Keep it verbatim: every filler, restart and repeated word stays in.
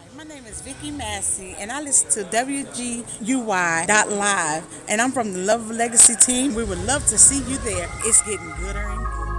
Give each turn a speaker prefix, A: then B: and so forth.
A: My name is Vicky Massey, and I listen to W G U Y dot live, and I'm from the Love Legacy team. We would love to see you there. It's getting gooder and gooder.